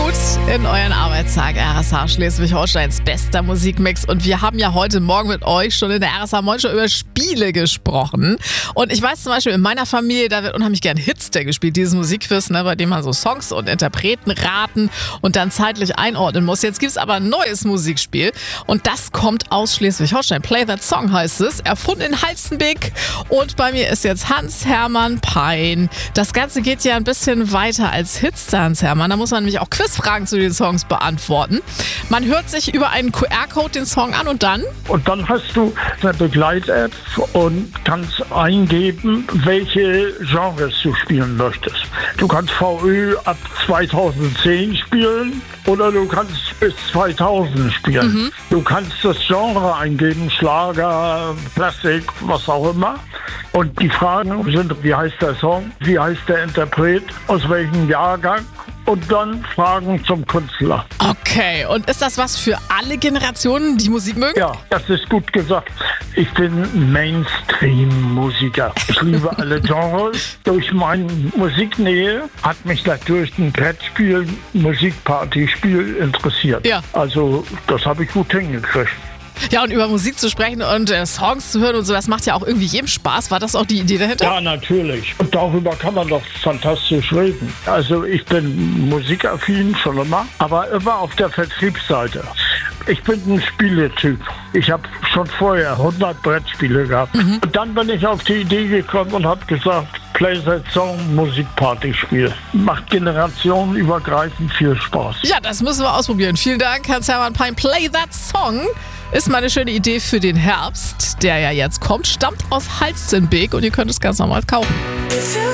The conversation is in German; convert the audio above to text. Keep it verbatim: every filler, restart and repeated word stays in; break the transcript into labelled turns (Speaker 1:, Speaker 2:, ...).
Speaker 1: gut in euren Arbeitstag. R S H Schleswig-Holsteins bester Musikmix. Und wir haben ja heute Morgen mit euch schon in der R S H Moin Show über Spiele gesprochen. Und ich weiß zum Beispiel, in meiner Familie, da wird unheimlich gern Hitster gespielt. Dieses Musikquiz, ne, bei dem man so Songs und Interpreten raten und dann zeitlich einordnen muss. Jetzt gibt es aber ein neues Musikspiel. Und das kommt aus Schleswig-Holstein. Play That Song heißt es. Erfunden in Halstenbek. Und bei mir ist jetzt Hans-Hermann Pein. Das Ganze geht ja ein bisschen weiter als Hitster, Hans-Hermann. Da muss man nämlich auch Quizfragen zu den Songs beantworten. Man hört sich über einen Q R-Code den Song an und dann?
Speaker 2: Und dann hast du eine Begleit-App und kannst eingeben, welche Genres du spielen möchtest. Du kannst V Ö ab zweitausendzehn spielen oder du kannst bis zweitausend spielen. Mhm. Du kannst das Genre eingeben, Schlager, Klassik, was auch immer. Und die Fragen sind, wie heißt der Song, wie heißt der Interpret, aus welchem Jahrgang und dann Fragen zum Künstler.
Speaker 1: Okay, und ist das was für alle Generationen, die Musik mögen?
Speaker 2: Ja, das ist gut gesagt. Ich bin Mainstream-Musiker. Ich liebe alle Genres. Durch meine Musiknähe hat mich natürlich ein Brettspiel, Musikpartyspiel interessiert.
Speaker 1: Ja.
Speaker 2: Also das habe ich gut hingekriegt.
Speaker 1: Ja, und über Musik zu sprechen und äh, Songs zu hören und so, das macht ja auch irgendwie jedem Spaß. War das auch die Idee dahinter?
Speaker 2: Ja, natürlich. Und darüber kann man doch fantastisch reden. Also ich bin musikaffin schon immer, aber immer auf der Vertriebsseite. Ich bin ein Spieletyp. Ich habe schon vorher hundert Brettspiele gehabt. Mhm. Und dann bin ich auf die Idee gekommen und habe gesagt, Play That Song Musikpartyspiel. Macht generationenübergreifend viel Spaß.
Speaker 1: Ja, das müssen wir ausprobieren. Vielen Dank, Hans-Hermann Pein. Play That Song ist mal eine schöne Idee für den Herbst, der ja jetzt kommt. Stammt aus Halstenbek und ihr könnt es ganz normal kaufen.